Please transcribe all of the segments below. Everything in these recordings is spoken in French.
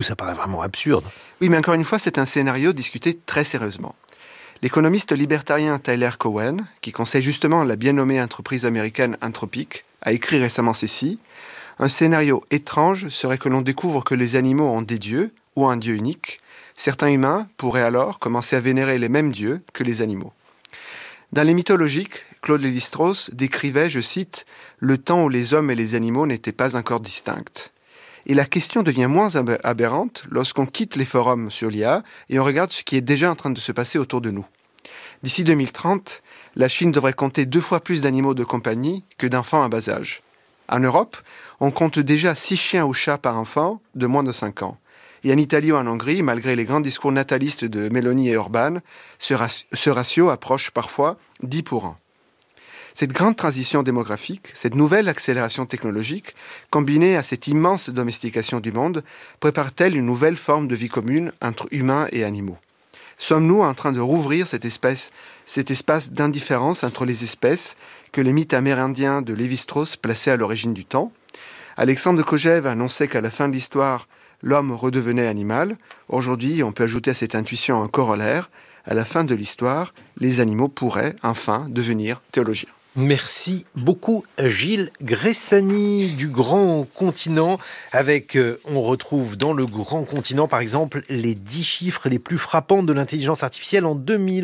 ça paraît vraiment absurde. Oui, mais encore une fois, c'est un scénario discuté très sérieusement. L'économiste libertarien Tyler Cowen, qui conseille justement la bien nommée entreprise américaine Anthropic, a écrit récemment ceci. Un scénario étrange serait que l'on découvre que les animaux ont des dieux, ou un dieu unique. Certains humains pourraient alors commencer à vénérer les mêmes dieux que les animaux. Dans les mythologiques, Claude Lévi-Strauss décrivait, je cite, « le temps où les hommes et les animaux n'étaient pas encore distincts ». Et la question devient moins aberrante lorsqu'on quitte les forums sur l'IA et on regarde ce qui est déjà en train de se passer autour de nous. D'ici 2030, la Chine devrait compter 2 fois plus d'animaux de compagnie que d'enfants à bas âge. En Europe, on compte déjà 6 chiens ou chats par enfant de moins de 5 ans. Et en Italie ou en Hongrie, malgré les grands discours natalistes de Meloni et Orban, ce ratio approche parfois 10 pour 1. Cette grande transition démographique, cette nouvelle accélération technologique, combinée à cette immense domestication du monde, prépare-t-elle une nouvelle forme de vie commune entre humains et animaux ? Sommes-nous en train de rouvrir cet espace d'indifférence entre les espèces que les mythes amérindiens de Lévi-Strauss plaçaient à l'origine du temps ? Alexandre de Kojève annonçait qu'à la fin de l'histoire, l'homme redevenait animal. Aujourd'hui, on peut ajouter à cette intuition un corollaire. À la fin de l'histoire, les animaux pourraient enfin devenir théologiens. Merci beaucoup Gilles Gressani du Grand Continent. On retrouve dans le Grand Continent par exemple les 10 chiffres les plus frappants de l'intelligence artificielle en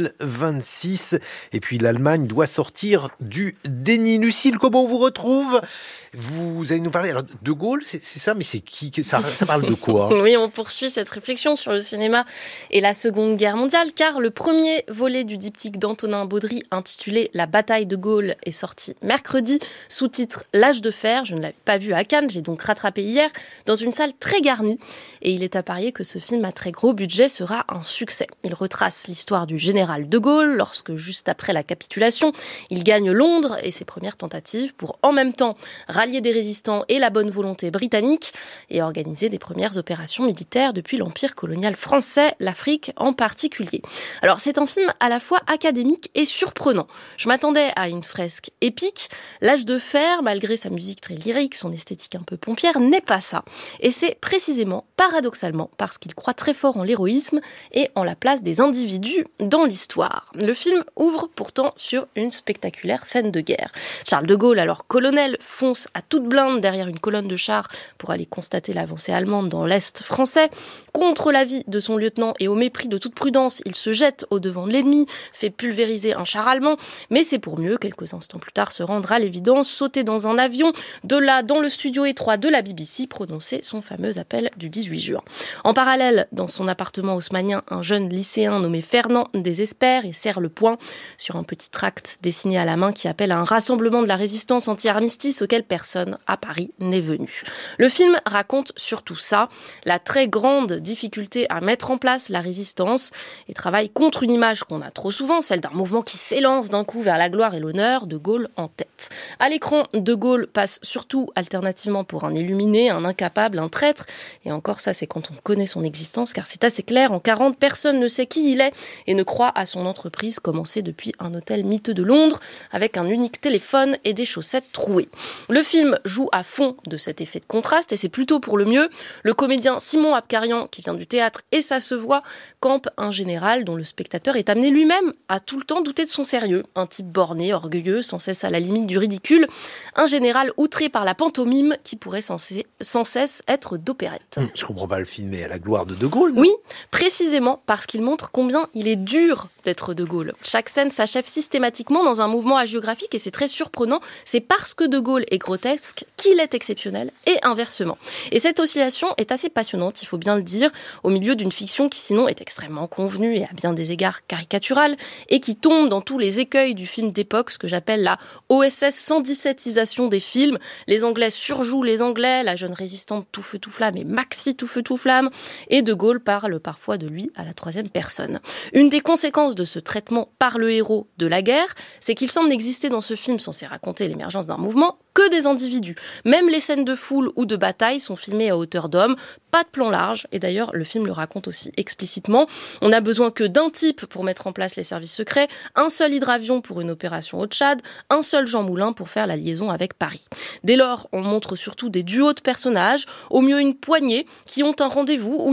2026. Et puis l'Allemagne doit sortir du déni. Lucille, comment on vous retrouve ? Vous allez nous parler alors, de Gaulle, c'est ça, mais c'est qui ça parle de quoi ? Oui, on poursuit cette réflexion sur le cinéma et la Seconde Guerre mondiale, car le premier volet du diptyque d'Antonin Baudry intitulé « La bataille de Gaulle » est sorti mercredi, sous-titre « L'âge de fer ». Je ne l'avais pas vu à Cannes, j'ai donc rattrapé hier, dans une salle très garnie. Et il est à parier que ce film à très gros budget sera un succès. Il retrace l'histoire du général de Gaulle, lorsque, juste après la capitulation, il gagne Londres et ses premières tentatives pour, en même temps, rallier des résistants et la bonne volonté britannique et organiser des premières opérations militaires depuis l'empire colonial français, l'Afrique en particulier. Alors c'est un film à la fois académique et surprenant. Je m'attendais à une fresque épique. L'âge de fer, malgré sa musique très lyrique, son esthétique un peu pompière, n'est pas ça. Et c'est précisément, paradoxalement, parce qu'il croit très fort en l'héroïsme et en la place des individus dans l'histoire. Le film ouvre pourtant sur une spectaculaire scène de guerre. Charles de Gaulle, alors colonel, fonce à toute blinde derrière une colonne de chars pour aller constater l'avancée allemande dans l'Est français. Contre l'avis de son lieutenant et au mépris de toute prudence, il se jette au devant de l'ennemi, fait pulvériser un char allemand, mais c'est pour mieux, quelques instants plus tard, se rendre à l'évidence, sauter dans un avion, de là, dans le studio étroit de la BBC, prononcer son fameux appel du 18 juin. En parallèle, dans son appartement haussmannien, un jeune lycéen nommé Fernand désespère et serre le poing sur un petit tract dessiné à la main qui appelle à un rassemblement de la résistance anti-armistice auquel personne à Paris n'est venu. Le film raconte surtout ça, la très grande difficulté à mettre en place la résistance et travaille contre une image qu'on a trop souvent, celle d'un mouvement qui s'élance d'un coup vers la gloire et l'honneur, de Gaulle en tête. À l'écran, de Gaulle passe surtout alternativement pour un illuminé, un incapable, un traître, et encore ça c'est quand on connaît son existence, car c'est assez clair, en 40, personne ne sait qui il est et ne croit à son entreprise commencée depuis un hôtel miteux de Londres, avec un unique téléphone et des chaussettes trouées. Le film joue à fond de cet effet de contraste et c'est plutôt pour le mieux. Le comédien Simon Abkarian, qui vient du théâtre et ça se voit, campe un général dont le spectateur est amené lui-même à tout le temps douter de son sérieux. Un type borné, orgueilleux, sans cesse à la limite du ridicule. Un général outré par la pantomime qui pourrait sans cesse être d'opérette. Je comprends pas, le film est à la gloire de Gaulle, non ? Oui, précisément parce qu'il montre combien il est dur d'être de Gaulle. Chaque scène s'achève systématiquement dans un mouvement hagiographique et c'est très surprenant. C'est parce que de Gaulle est grotesque qu'il est exceptionnel et inversement. Et cette oscillation est assez passionnante, il faut bien le dire, au milieu d'une fiction qui sinon est extrêmement convenue et à bien des égards caricaturale et qui tombe dans tous les écueils du film d'époque, ce que j'appelle la OSS 117isation des films. Les Anglais surjouent les Anglais, la jeune résistante tout feu tout flamme et Maxi tout feu tout flamme, et de Gaulle parle parfois de lui à la troisième personne. Une des conséquences de ce traitement par le héros de la guerre, c'est qu'il semble n'exister dans ce film, censé raconter l'émergence d'un mouvement, que des individus. Même les scènes de foule ou de bataille sont filmées à hauteur d'homme, pas de plan large, et d'ailleurs le film le raconte aussi explicitement. On n'a besoin que d'un type pour mettre en place les services secrets, un seul hydravion pour une opération au Tchad, un seul Jean Moulin pour faire la liaison avec Paris. Dès lors, on montre surtout des duos de personnages, au mieux une poignée, qui ont un rendez-vous ou